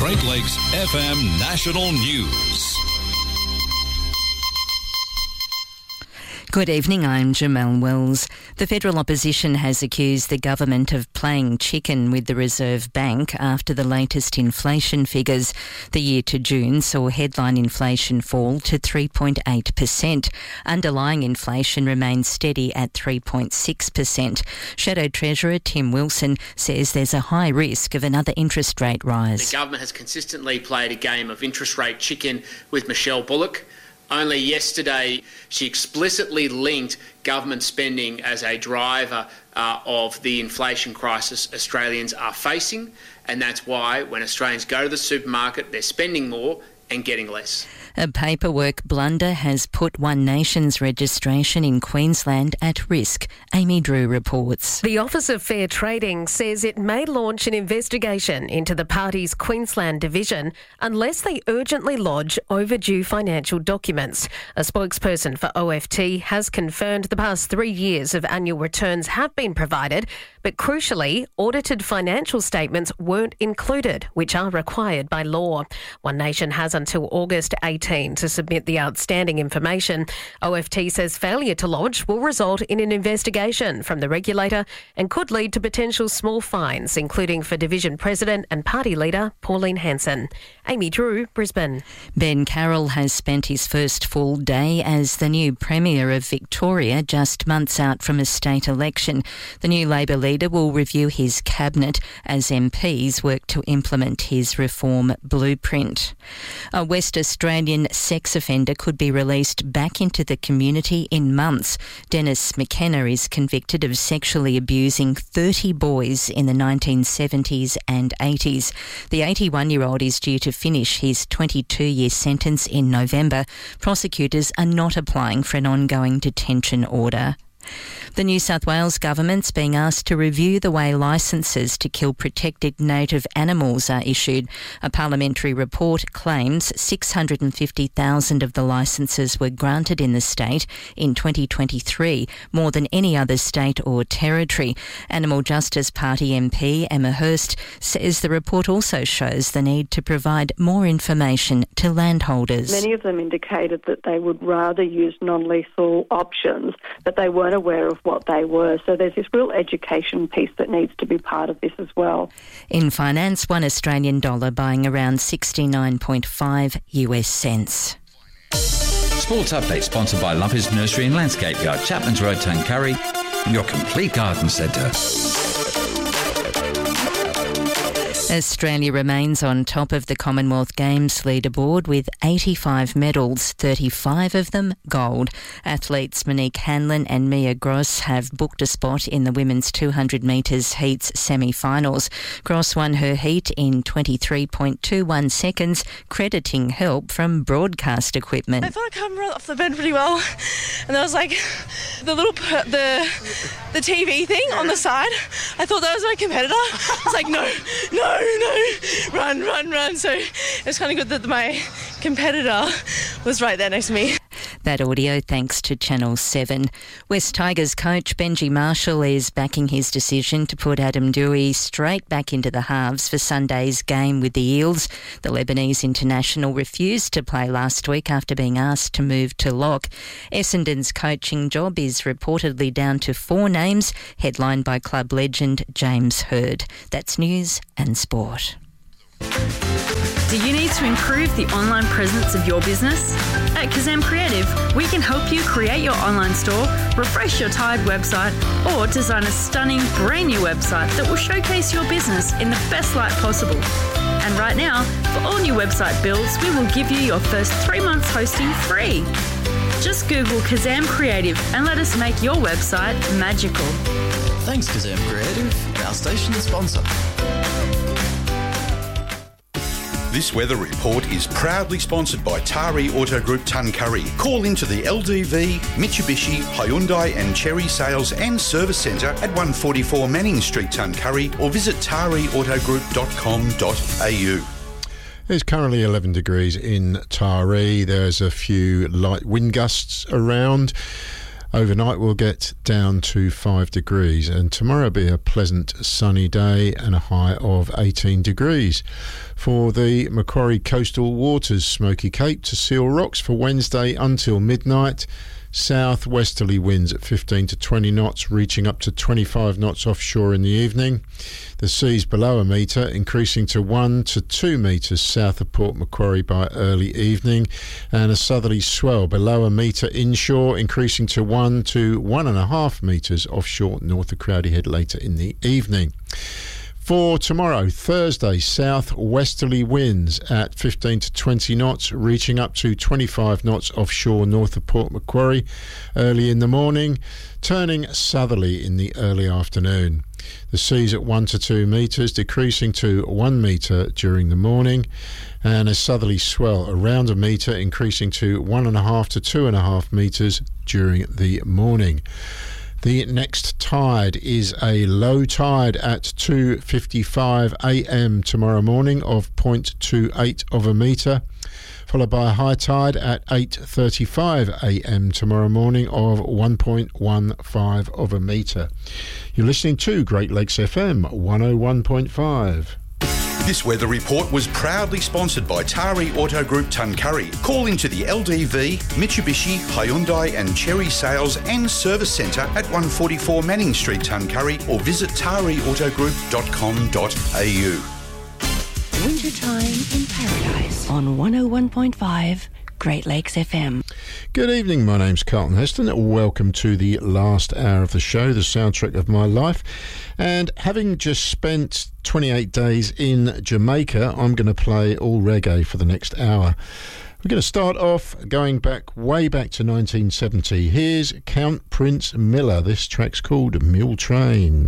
Great Lakes FM National News. Good evening, I'm Jamelle Wells. The federal opposition has accused the government of playing chicken with the Reserve Bank after the latest inflation figures. The year to June saw headline inflation fall to 3.8%. Underlying inflation remains steady at 3.6%. Shadow Treasurer Tim Wilson says there's a high risk of another interest rate rise. The government has consistently played a game of interest rate chicken with Michelle Bullock. Only yesterday, she explicitly linked government spending as a driver of the inflation crisis Australians are facing, and that's why when Australians go to the supermarket, they're spending more and getting less. A paperwork blunder has put One Nation's registration in Queensland at risk. Amy Drew reports. The Office of Fair Trading says it may launch an investigation into the party's Queensland division unless they urgently lodge overdue financial documents. A spokesperson for OFT has confirmed the past 3 years of annual returns have been provided, but crucially, audited financial statements weren't included, which are required by law. One Nation has until August 18 to submit the outstanding information. OFT says failure to lodge will result in an investigation from the regulator and could lead to potential small fines, including for Division President and Party Leader Pauline Hanson. Amy Drew, Brisbane. Ben Carroll has spent his first full day as the new Premier of Victoria, just months out from a state election. The new Labor leader will review his cabinet as MPs work to implement his reform blueprint. A West Australian sex offender could be released back into the community in months. Dennis McKenna is convicted of sexually abusing 30 boys in the 1970s and 80s. The 81-year-old is due to finish his 22-year sentence in November. Prosecutors are not applying for an ongoing detention order. The New South Wales government's being asked to review the way licences to kill protected native animals are issued. A parliamentary report claims 650,000 of the licences were granted in the state in 2023, more than any other state or territory. Animal Justice Party MP Emma Hurst says the report also shows the need to provide more information to landholders. Many of them indicated that they would rather use non-lethal options, but they weren't aware of what they were. So there's this real education piece that needs to be part of this as well. In finance, $1 Australian dollar buying around 69.5 US cents. Sports Update sponsored by Lumpers Nursery and Landscape Yard, Chapman's Road, Tuncurry, your complete garden centre. Australia remains on top of the Commonwealth Games leaderboard with 85 medals, 35 of them gold. Athletes Monique Hanlon and Mia Gross have booked a spot in the women's 200 metres heats semi-finals. Gross won her heat in 23.21 seconds, crediting help from broadcast equipment. I thought I came right off the bed pretty well, and there was like the little the TV thing on the side. I thought that was my competitor. I was like, no, run. So it was kind of good that my competitor was right there next to me. That audio thanks to Channel 7. West Tigers coach Benji Marshall is backing his decision to put Adam Doueihi straight back into the halves for Sunday's game with the Eels. The Lebanese international refused to play last week after being asked to move to lock. Essendon's coaching job is reportedly down to 4 names, headlined by club legend James Hird. That's news and sport. Do you need to improve the online presence of your business? At Kazam Creative, we can help you create your online store, refresh your tired website, or design a stunning brand new website that will showcase your business in the best light possible. And right now, for all new website builds, we will give you your first 3 months hosting free. Just Google Kazam Creative and let us make your website magical. Thanks, Kazam Creative, our station sponsor. This weather report is proudly sponsored by Tari Auto Group Tuncurry. Call into the LDV, Mitsubishi, Hyundai and Chery Sales and Service Centre at 144 Manning Street, Tuncurry, or visit tariautogroup.com.au. It's currently 11 degrees in Taree. There's a few light wind gusts around. Overnight we'll get down to 5 degrees, and tomorrow will be a pleasant sunny day and a high of 18 degrees. For the Macquarie Coastal Waters, Smoky Cape to Seal Rocks for Wednesday until midnight. South-westerly winds at 15 to 20 knots, reaching up to 25 knots offshore in the evening. The seas below a metre, increasing to 1 to 2 metres south of Port Macquarie by early evening. And a southerly swell below a metre inshore, increasing to 1 to 1.5 metres offshore north of Crowdy Head later in the evening. For tomorrow, Thursday, south-westerly winds at 15 to 20 knots, reaching up to 25 knots offshore north of Port Macquarie early in the morning, turning southerly in the early afternoon. The seas at 1 to 2 metres, decreasing to 1 metre during the morning, and a southerly swell around a metre, increasing to 1.5 to 2.5 metres during the morning. The next tide is a low tide at 2:55 a.m. tomorrow morning of 0.28 of a metre, followed by a high tide at 8:35 a.m. tomorrow morning of 1.15 of a metre. You're listening to Great Lakes FM 101.5. This weather report was proudly sponsored by Tari Auto Group Tuncurry. Call into the LDV, Mitsubishi, Hyundai and Cherry Sales and Service Centre at 144 Manning Street, Tuncurry, or visit tariautogroup.com.au. Wintertime in Paradise on 101.5 Great Lakes FM. Good evening, my name's Carlton Heston. Welcome to the last hour of the show, the soundtrack of my life. And having just spent 28 days in Jamaica, I'm going to play all reggae for the next hour. We're going to start off going back, way back to 1970. Here's Count Prince Miller. This track's called Mule Train.